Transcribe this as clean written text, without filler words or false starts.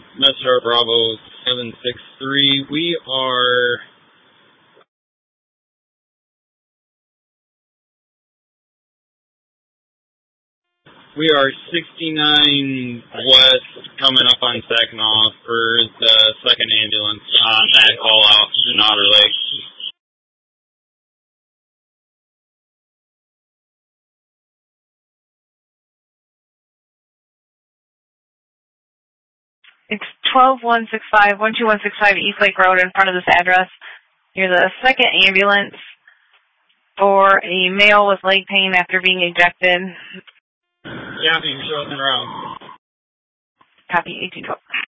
Metro Bravo 763. We are 69 west, coming up on Saginaw for the second ambulance on that call out in Otter Lake. It's 12165 East Lake Road in front of this address. You're the second ambulance for a male with leg pain after being ejected. Yeah, being shown around. Copy 1812.